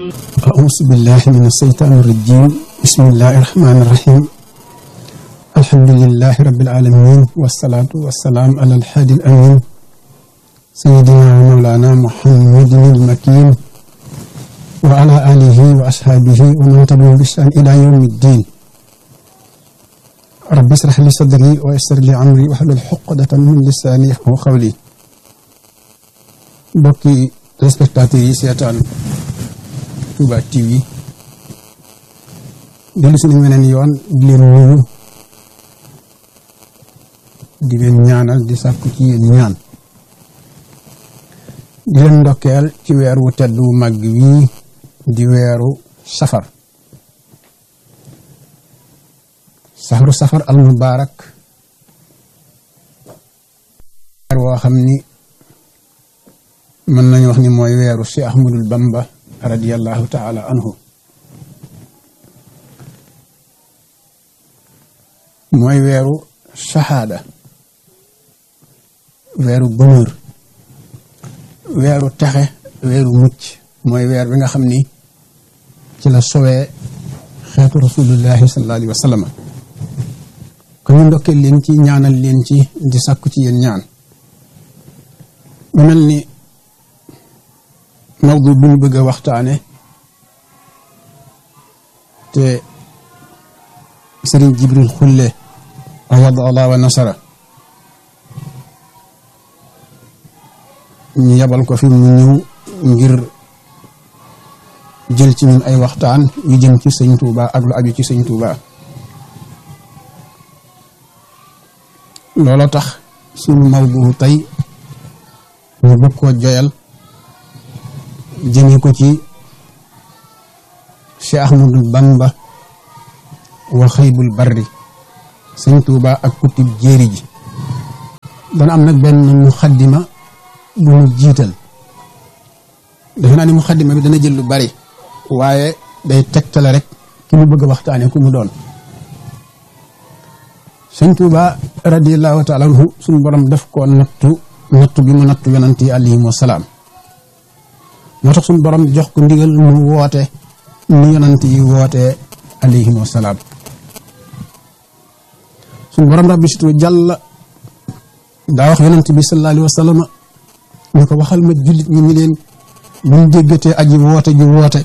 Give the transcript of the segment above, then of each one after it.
أعوذ بالله من الشيطان الرجيم بسم الله الرحمن الرحيم الحمد لله رب العالمين والصلاة والسلام على الحادي الأمين سيدنا ومولانا محمد المكين وعلى آله وأصحابه ومن تبعهم بإحسان إلى يوم الدين رب اشرح لي صدري ويسر لي أمري واحلل عقدة من لساني يفقهوا قولي mbokki téléspectateurs yi seetaan Touba TV dellu si nañ weneen yoon di leen nuyu di leen ñaanal di sàkku ci yéen ñaan di leen ndokkeel ci weer wu tedd wu màgg wii di weeru safar al mubarak weer woo xam ni mën nañu wax ni mooy weeru Cheikh Ahmadul Bamba radiyallahu taala anhu mooy weeru shahada weeru bonheur weeru texe weeru mucc mooy weer bi nga xam ni ci la sowee xeetu rasulullahi sallallahu alayhi wa sallam kon ñu ndokkee leen ci ñaanal leen ci di sàkku ci yéen ñaan mu mel ni mawdu bu ñu bëgg a waxtaane te Serigne Jibril Xulle ayada Allah wa nasara ñu yabal ko fi mu ñëw ngir jël ci ñun ay waxtaan yu jëm ci sëñ Touba ak lu aju ci sëñ Touba looloo tax suñu mawdu tey ñu bëgg koo joyal jëmee ko ci Cheikh Ahmadul Bamba wa xëybul barri sëñ Touba ak kutib jéeri ji dana am nag benn muxaddima bu mu jiital defe naa ni muxaddima bi dana jël lu bari waaye day tegtale rek ki mu bëgg a waxtaane ku mu doon sëñ Touba radiyallahu taala anhu suñu borom def ko nattu bi mu nattu yonent yi alayhimu wasalaam moo tax suñu borom jox ko ndigal mu woote ni yonent yi woote alayhimu wasalaam suñu borom rabbi situ jàlla daa wax yonent bi sallallahu alayhi wa sallam ñu ko waxal ma jullit ñi ni leen buñ déggatee aji woote ji woote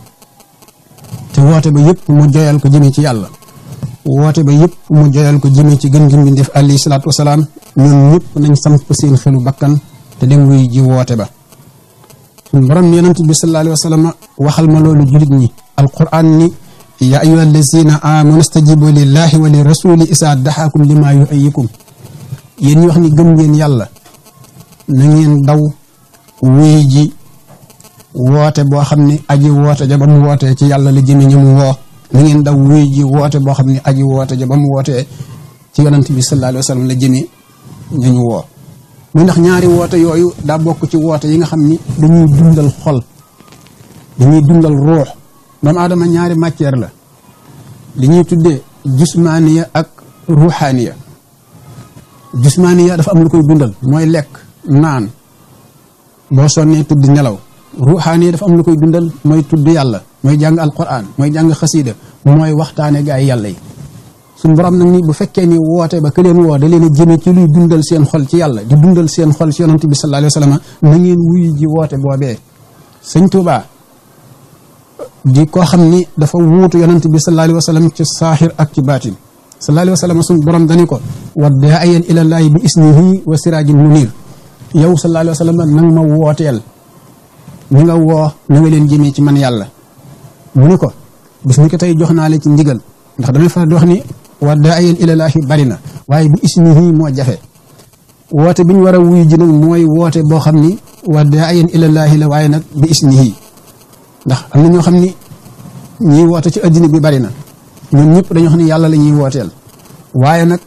te woote ba yëpp mu joyal ko jëmee ci yàlla woote ba yëpp mu joyal ko jëmee ci gën gi mbindeef alayhi salaatu wasalaam ñoom ñëpp nañ samp seen xelu bakkan te dem wuy ji woote ba suñu borom yonent bi sallallahu alayhi wa sallam waxal ma loolu jullit ñi alquran ni ya ayyuha allazina amanu stajibu lillahi wa li rasuli isa daxaakum lima yuhyikum yéen ñi wax ni gëm ngeen yàlla na ngeen daw wuy ji woote boo xam ne aji woote ja ba mu wootee ci yàlla la jëme ñu mu woo na ngeen daw wuy ji woote boo xam ne aji woote ja ba mu wootee ci yonent bi sallallahu alayhi wa sallam la jëme ñu woo muy ndax ñaari woote yooyu daa bokk ci woote yi nga xam ni dañuy dundal xol dañuy dundal ruux doomu aadama ñaari matière la li ñuy tuddee jusmaaniya ak ruuxaaniya jusmaaniya dafa am lu koy dundal mooy lekk naan boo sonnee tudd nelaw ruuxaaniya dafa am lu koy dundal mooy tudd yàlla mooy jàng alquran mooy jàng xasiida mooy waxtaane gaa yi yàlla yi suñu borom nag ni bu fekkee ni woote ba ke leen woo da leen a jëme ci luy dundal seen xol ci yàlla di dundal seen xol ci yonent bi sallallahu alayhi wa sallam na ngeen wuyu ji woote boobee sëñ Touba di koo xam ni dafa wuutu yonent bi sallallahu alayhi wa sallam ci saaxir ak ci baatin sallallahu alayhi wa sallam suñu borom dani ko wa daa'iyan ilallaahi bi isnihi wa siraajin munir yow sallallahu alayhi wa sallam nang ma wooteel ni nga woo na nga leen jëmee ci man yàlla mu ni ko bis ni ko tey jox naa la ci ndigal ndax damay faral di wax ni wa daa'iyan ilallaahi bari na waaye bi isnihi moo jafe woote bi ñu war a wuyu ji nag mooy woote boo xam ni wa daa'iyan ilallaahi la waaye nag bi isnihi ndax am na ñoo xam ni ñiy woote ci addina bi bari na ñun ñëpp dañoo xam ni yàlla la ñuy wooteel waaye nag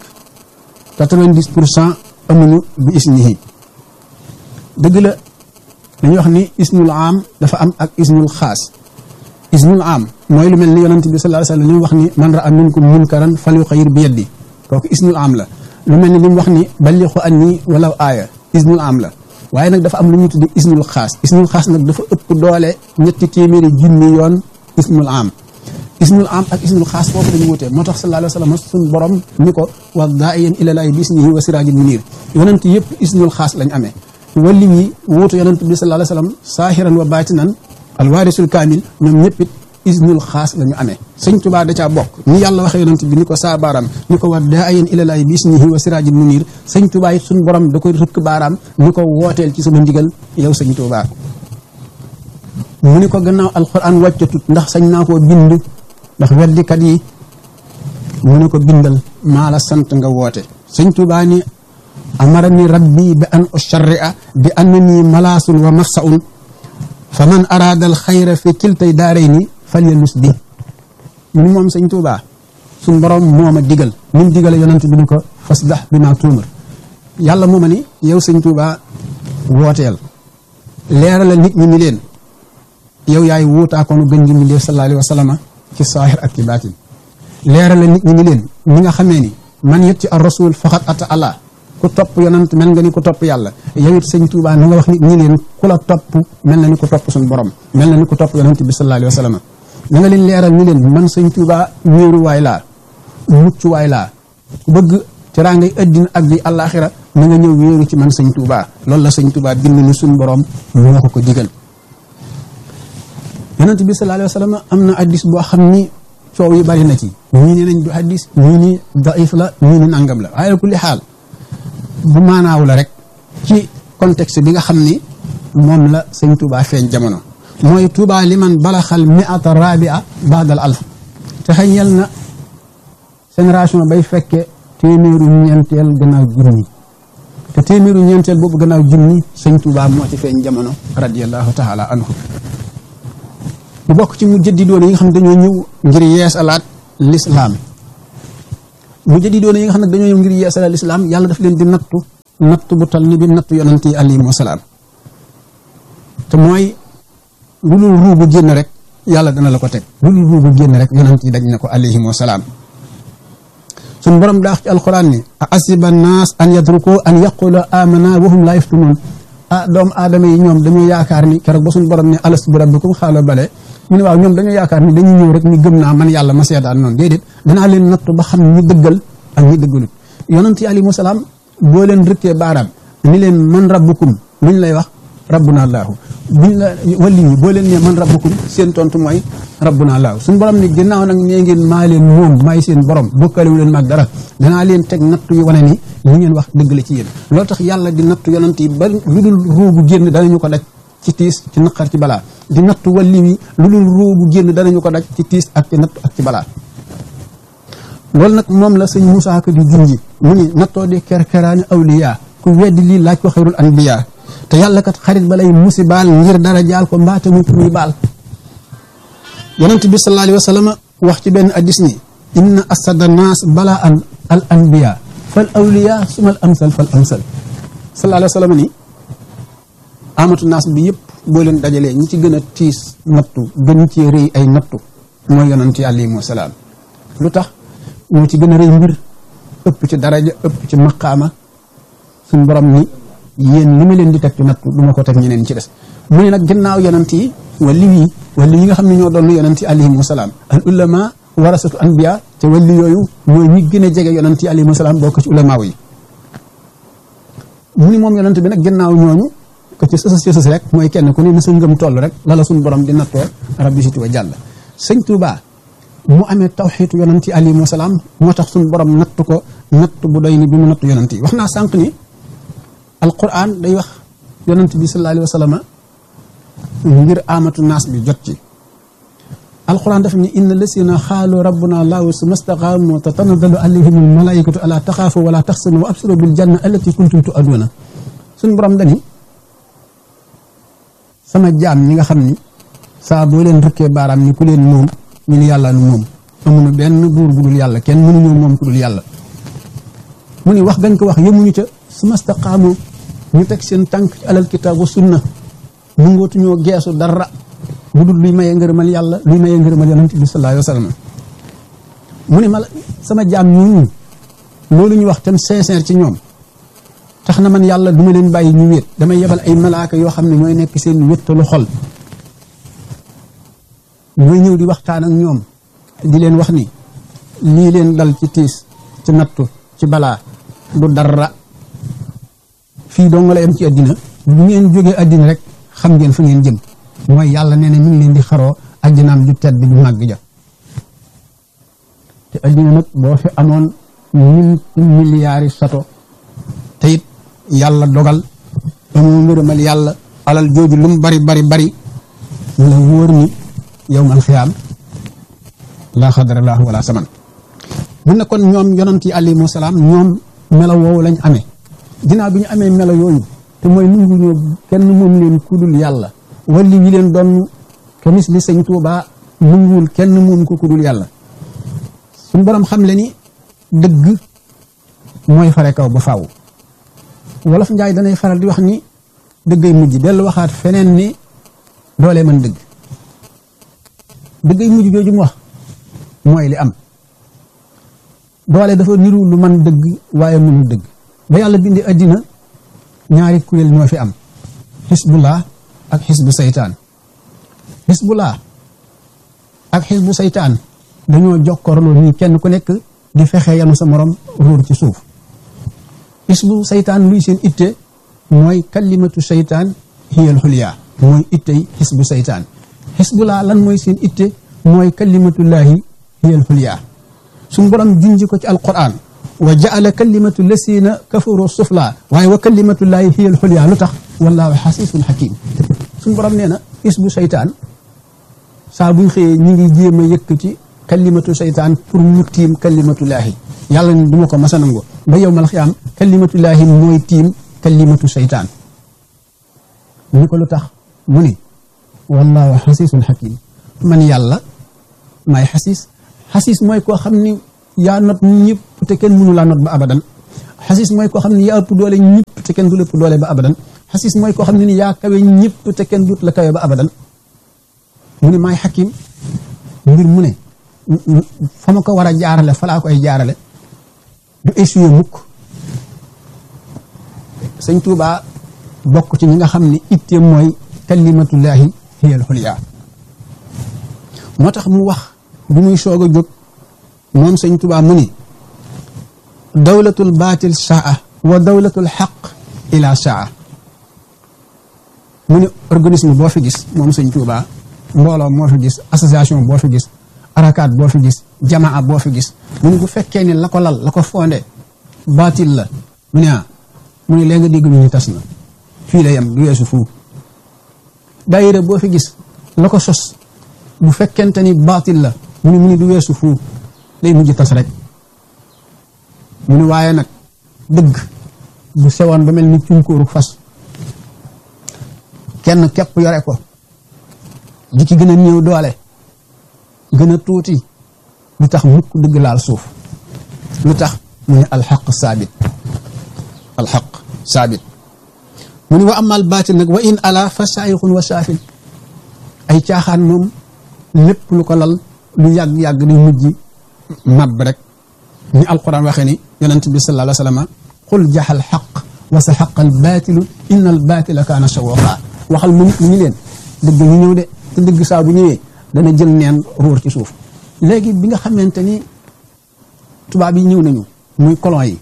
90% amuñu bi isnihi dëgg la dañuy wax ni isnul am dafa am ak isnul xaas isnul am mooy lu mel ni yonent bi sallallahu alayhi wa sallam li mu wax ni man ra'a minkum munkaran falyughayyir bi yadihi kooku isnul am la lu mel ni li mu wax ni ballighu anni walaw aaya isnul am la waaye nag dafa am lu ñuy tudde ismul xaas nag dafa ëpp doole 300 junni yoon ismul am ak ismul xaas foofu dañu wutee moo tax sallallahu alayhi wa sallam suñ borom ni ko wa daa'iyan ilallaahi bi ismihi wa siraajin muniir yonent yëpp ismul xaas lañ amee wali yi wuutu yonent bi sallallahu alayhi wa sallam saahiran wa baatinan alwaarisul kaamil ñoom ñëpp it ismul xaas la ñu amee sëñ Tuubaa da caa bokk ni yàlla waxee yonent bi ni ko saa baaraam ni ko wa daa'iyan ilallaahi bi ismihi wa siraajin muniir sëñ Tuubaa it suñ borom da koy rëkk baaraam ni ko wooteel ci sama ndigal yow sëñ Tuubaa mu ni ko gannaaw alxuraan wàccatut ndax sañ naa koo bind ndax weddikat yi mu ne ko bindal maa la sant nga woote sëñ Tuubaa ni amarani rabbi bi an usharri'a bi annani malaasun wa mafsa'un fa man araada al xayra fi kiltay daarayni falyalus bi mu ni moom sëñ Tuubaa suñ borom moo ma digal ni mu digale yonent bi ni ko fasdah bi maa tuumar yàlla moo ma ni yow sëñ Tuubaa wooteel leeralal nit ñi ni leen yow yaay wuutaakoonu gën gi mi def sallallahu alayhi wa sallam ci saahir ak ci baatin leeralal nit ñi ni leen ñi nga xamee ni man yetti ar rasul faqat ata Allah ku topp yonent mel nga ni ku topp yàlla yow it sëñ Tuubaa na nga wax nit ñi leen ku la topp mel na ni ku topp suñu borom mel na ni ku topp yonent bi sallallahu alayhi wa sallam na nga leen leeral ni leen man sëñ Tuubaa wéeruwaay laa muccuwaay laa ku bëgg teraangay addina ak di àllaaxira na nga ñëw wéeru ci man sëñ Tuubaa loolu la sëñ Tuubaa bind ni suñu borom moo ko digal yonent bi sallallahu alayhi wa sallam am na addis boo xam ni coow yi bari na ci ñii ne nañ du addis ñii ni daif la ñii ni nangam la waaye kulli xaal bu maanaaw la rek ci contexte bi nga xam ni moom la sëñ Tuubaa feeñ jamono mooy Tuubaa liman balaxal mi'ata rabia baadal alf te xëñal na génération bay fekke téeméeru ñeenteel gannaaw junni te téeméeru ñeenteel boobu gannaaw junni sëñ Tuubaa moo ci feeñ jamono radiyallahu taala anhu bu bokk ci mu jëddidoon yi nga xam ne dañoo ñëw ngir yeesalaat lislaam mu jëddidoon yi nga xam ne dañoo ñëw ngir yeesalaat lislaam yàlla daf leen di nattu bu tal ni bi nattu yonent yi alayhimu salaam te mooy lu dul ruubu génn rek yàlla dana la ko teg lu dul ruubu génn rek yonent yi dañ na ko alayhimu salaam suñ borom daa wax ci alquran ni a asiba naas an yatruku an yaqula amana wa hum laa yaftunuun doomu aadama yi ñoom dañoo yaakaar ni keroog ba suñu borom ne alastu bi rabbikum xaala bale mu ne waaw ñoom dañoo yaakaar ni dañuy ñëw rek ni gëm naa man yàlla ma seedaan noonu déedéet danaa leen nattu ba xam ñi dëggal ak ñi dëggalut yonent yi alayhimu salaam boo leen rëkkee baaraam ni leen man rabbukum luñ lay wax rabbuna allaahu buñ la wali ñi boo leen ne man rabbukum seen tontu mooy rabbuna allaahu suñu borom ni ginnaaw nag nee ngeen maa leen moom maay seen borom bokkalewu leen maag dara danaa leen teg nattu yu wane ni li ngeen wax dëgg la ci yéen loolu tax yàlla di nattu yonent yi ba lu dul ruugu génn danañu ko daj ci tiis ci naqar ci balaa di nattu walli wi lu dul ruugu génn danañu ko daj ci tiis ak ci nattu ak ci balaa loolu nag moom la sëñ Moussa Ka di junji mu ni nattoo di kerkeraani awliya ku weddi lii laaj ko xayrul anbiya te yàlla kat xarit ba lay musibaal ngir dara jaal ko mbaate mu muy baal yonent bi sallallahu alayhi wa sallam wax ci benn addis ni inna asada naas balaa an al anbiya fal awliya sumal amsal fal amsal sallallahu alayhi wa sallam ni amatu naas bi yëpp boo leen dajalee ñi ci gën a tiis nattu gën ci rëy ay nattu mooy yonent yi alayhimu salaam lu tax ñoo ci gën a rëy mbir ëpp ci daraja ëpp ci maqaama suñ borom ni yéen li ma leen di teg ci nattu du ma ko teg ñeneen ci des mu ne nag ginnaaw yonent yi wali yi nga xam ne ñoo doon yonent yi alayhimu salaam al ulama warasatu anbiya te wali yooyu mooy ñi gën a jege yonent yi alayhimu salaam bokk ci ulamaaw yi mu ni moom yonent bi nag ginnaaw ñooñu ko ci sësës rek mooy kenn ku ne na sa ngëm toll rek lala suñ borom di nattoo rabbi siti wa jàll sëñ Tuubaa mu amee tawxiitu yonent yi alayhimu salaam moo tax suñ borom natt ko natt bu doy ni bi mu nattu yonent yi wax naa sànq ni alquran day wax yonent bi sallallahu alayhi wa sallam ngir amatu naas bi jot ci alquran dafa ni inna lasina xaalu rabbuna allahu summa staqaamu tatanazzalu alayhim almalaikatu ala taxaafu wala taxsanu wa absiru bil janna allati kuntum tu'aduna suñ borom dani sama jaam ñi nga xam ni saa boo leen rëkkee baaraam ni ku leen moom ñu ni yàlla nu moom amuñu benn buur bu dul yàlla kenn mënuñoo moom ku dul yàlla mu ni wax gañ ko wax yemuñu ca summa staqaamu ñu teg seen tànk ci alal kitaab wa sunna mu ngootuñoo geesu dara bu dul luy mayee ngërëmal yàlla luy mayee ngërëmal yonent bi sallallahu alayhi wa sallam mu ne ma sama jaam ñooñu loolu ñu wax tam sincère ci ñoom tax na man yàlla duma leen bàyyi ñu wéet damay yebal ay malaaka yoo xam ne ñooy nekk seen wéttalu xol ñooy ñëw di waxtaan ak ñoom di leen wax ni lii leen dal ci tiis ci nattu ci balaa du dara fii doo nga la yem ci àddina bu ngeen jógee àddina rek xam ngeen fa ngeen jëm mooy yàlla nee na mi ngi leen di xaroo àddinaam ju tedd ju màgg ja te àddina nag boo fi amoon 1000 milliards sato te it yàlla dogal amoo ngërëmal yàlla alal jooju lu mu bari mu la wóor ni yawmal xiyaam laa xadarallahu wala saman bu ne kon ñoom yonent yi alayhimu salaam ñoom melo woowu lañ amee ginnaaw bi ñu amee melo yooyu te mooy nangu ñoo kenn moom leen ku dul yàlla wali yi leen doon kemis li sëñ Tuubaa nanguwul kenn moom ko ku dul yàlla suñ borom xam le ni dëgg mooy fare kaw ba faaw wolof njaay danay faral di wax ni dëggay mujj dellu waxaat feneen ni doolee mën dëgg dëggay mujj jooju mu wax mooy li am doole dafa niru lu man dëgg waaye mënul dëgg ba yàlla bindi àddina ñaari kuréel ñoo fi am xisbullah ak xisbu saytaan xisbullah ak xisbu saytaan dañoo jokkorloo nii kenn ku nekk di fexe yanu sa morom ruur ci suuf xisbu saytaan luy seen itte mooy kalimatu saytaan hiyal xulyaa mooy ittey xisbu saytaan xisbullah lan mooy seen itte mooy kalimatullahi hiyal xulyaa suñu borom junji ko ci alquran wa jaala kalimatu lasina kafaru sufla waaye wa kalimatullahi hiyal xulyaa lu tax wallaahu xasiisun xakim suñu borom nee na xisbu saytaan saa buñ xëyee ñi ngi jéem a yëkkati kalimatu saytaan pour mu tiim kalimatullaahi yàlla ni du ma ko masa nangu ba yawmal xiyaam kalimatullaahi mooy tiim kalimatu saytaan ni ko lu tax mu ni wallaahu xasiisun xakim man yàlla maay xasiis mooy koo xam ni yaa not ñëpp te kenn mënu laa not ba abadan xasiis mooy koo xam ni yaa ëpp doole ñëpp te kenn du la ëpp doole ba abadan xasiis mooy koo xam ne ni yaa kawe ñëpp te kenn dut la kawe ba abadan mu ne maay xakim mbir mu ne fa ma ko war a jaarale fa laa koy jaarale du essuyer mukk sëñ Tuubaa bokk ci ñi nga xam ne itte mooy kalimatullaahi hiyal xulyaa moo tax mu wax bi muy soog a jóg moom sëñ Tuubaa mu ni dawlatul baatil saa wa dawlatul xaq ila saa mu ni organisme boo fi gis moom sëñ Tuubaa mbooloo moo fi gis association boo fi gis arakaat boo fi gis jamaa boo fi gis mu ni bu fekkee ni la ko lal la ko fondé baatil la mu ne mu ni léegi nga dégg ñu tas na fii la yem du weesu fuu daayira boo fi gis la ko sos bu fekkente ni baatil la mu ni du weesu fuu lay mujj tas rek mu ni waaye nag dëgg bu sewoon ba mel ni cunkóoru fas kenn képp yore ko di ci gën a néew doole gën a tuuti lu tax mukk dëgg laal suuf lu tax mu ni alxaq saabit mu ni wa amal baatil nag wa in ala fa saayixun wa saafil ay caaxaan moom lépp lu ko lal lu yàgg-yàgg di mujj mab rek ni alquran waxee ni yonent bi sallallahu alayhi wa sallam qul jaxal xaq wa sa xaqal baatilu inna al baatila kaana sawwaqa waxal mu ni leen dëgg ñu ñëw de te dëgg saa bu ñëwee dana jël neen ruur ci suuf léegi bi nga xamante ni tubaab yi ñëw nañu muy colon yi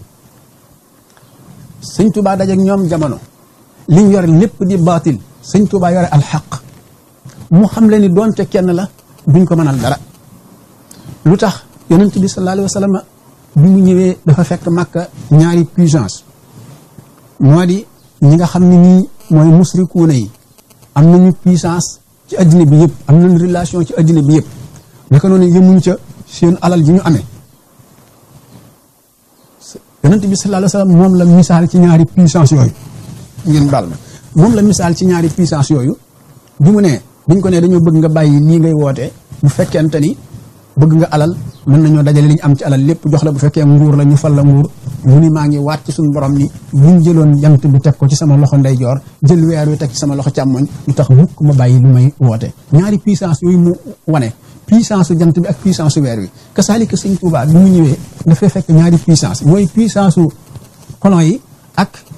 sëñ Tuubaa dajeek ñoom jamono liñ yore lépp di baatil sëñ Tuubaa yore alxaq mu xam le ni doonte kenn la duñ ko mënal dara lu tax yonent bi sallallahu alayhi wa sallam bi mu ñëwee dafa fekk Makka ñaari puissance moo di ñi nga xam ne nii mooy musrikuuna yi am nañu puissance ci addina bi yëpp am nañu relation ci addina bi yëpp naka noonu yemuñ ca seen alal ji ñu amee yonent bi sallallahu alayhi wa sallam moom la misaal ci ñaari puissance yooyu ngeen baal ma moom la misaal ci ñaari puissance yooyu bi mu ne biñ ko ne dañoo bëgg nga bàyyi lii ngay wootee bu fekkente ni bëgg nga alal mën nañoo dajale li ñu am ci alal lépp jox la bu fekkee nguur la ñu fal la nguur mu ni maa ngi waat ci suñu borom ni buñ jëloon jant bi teg ko ci sama loxo ndeyjoor jël weer wi teg ci sama loxo càmmoñ lu tax mukk ma bàyyi lu may woote ñaari puissance yooyu mu wane puissance su jant bi ak puissance su weer wi kasaalika sëñ Tuubaa bi mu ñëwee dafay fekk ñaari puissance mooy puissance su colon yi ak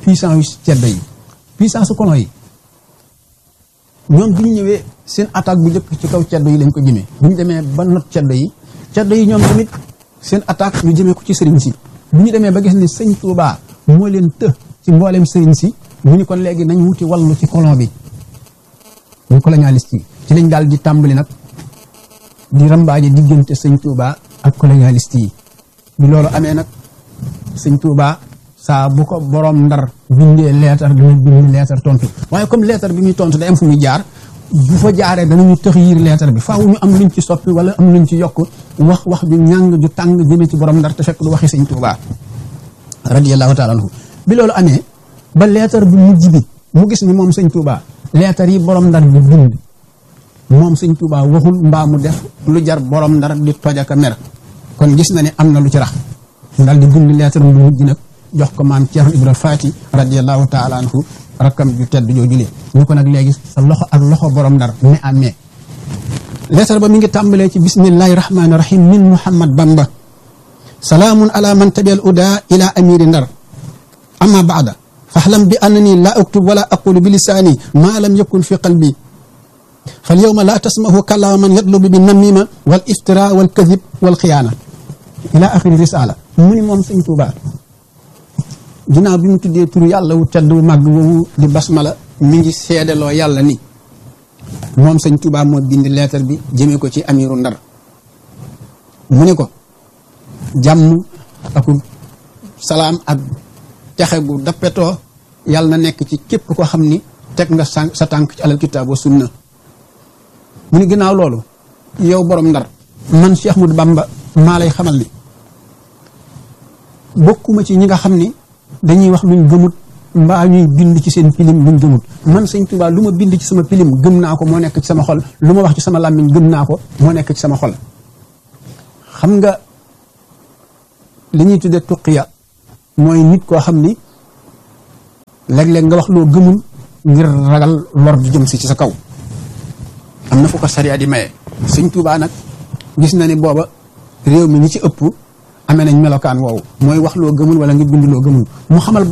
puissance yu ceddo yi puissance su colon yi ñoom bi ñu ñëwee seen attaque bu njëkk ci kaw ceddo yi lañ ko jëmee bu ñu demee ba not ceddo yi ñoom tamit seen attaque ñu jëmee ko ci sëriñ si bu ñu demee ba gis ni sëñ Touba moo leen të ci mbooleem sëriñ si ñu ni kon léegi nañ wuti wallu ci colon bi ñu colonialiste yi ci lañ daal di tàmbali nag di rambaaje diggante sëñ Touba ak colonialiste yi bi loolu amee nag sëñ Touba saa bu ko borom Ndar bindee leetar dina bind leetar tontu waaye comme leetar bi muy tontu day am fu muy jaar bu fa jaaree danañu tëx yiir leetar bi faaw ñu am luñ ci soppi wala am luñ ci yokk wax ju ñàng ju tàng jëmee ci borom Ndar te fekk du waxi sëñ Touba radiyallahu taala anhu bi loolu amee ba leetar bi mujj bi mu gis ni moom sëñ Touba leetar yi borom Ndar di bind moom sëñ Touba waxul mbaa mu def lu jar borom Ndar di toj ak a mer kon gis na ne am na lu ci rax dal di bind leetar bu mujj nag jox ko maam Ceerno Ibra Faati radiyallahu taala anhu rakkam ju tedd joojulee ñu ko nag léegi sa loxo ak loxo borom Ndar ne amee leetar ba mi ngi tàmbalee ci bismillahi rahmaani rahim min Muhammad Bamba salaamun ala man tabial uda ila amiri Ndar amma baada faxlam bi annani la aktub wala aqulu bi lisaani ma lam yakun fi qalbi fal yawma la tasmahu kalaama man yatlubu bi namima wal iftira wal kadib wal xiyaana ila axiri risala mu ni moom sëñ Tuuba ginnaaw bi mu tuddee turu yàlla wu tedd wu màgg woowu di basmala mi ngi seedaloo yàlla ni moom sëñ Tuuba moo bind leetar bi jëmee ko ci amiru Ndar mu ne ko jàmm ak salaam ak texe gu dappetoo yàlla na nekk ci képp koo xam ni teg nga sa tànk ci alal kitaab wa sunna mu ni ginnaaw loolu yow borom Ndar man Cheikh Ahmadou Bamba maa lay xamal ni bokkuma ci ñi nga xam ni dañuy wax luñ gëmut mbaa ñuy bind ci seen pilim luñ gëmut man sëñ Tuubaa lu ma bind ci sama pilim gëm naa ko moo nekk ci sama xol lu ma wax ci sama làmmiñ gëm naa ko moo nekk ci sama xol xam nga li ñuy tudde tuqiya mooy nit koo xam ni léeg-léeg nga wax loo gëmul ngir ragal lor di jëm si ci sa kaw am na fu ko sariya di maye sëñ Tuubaa nag gis na ni booba réew mi ñi ci ëpp amee nañ melokaan woowu mooy wax loo gëmul wala nga bind loo gëmul mu xamal